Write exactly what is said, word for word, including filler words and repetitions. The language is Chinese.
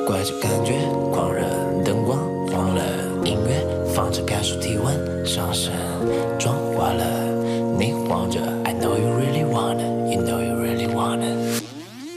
怪这感觉狂热，灯光黄了，音乐放着感受体温上升，妆化了，你晃着 I know you really wanna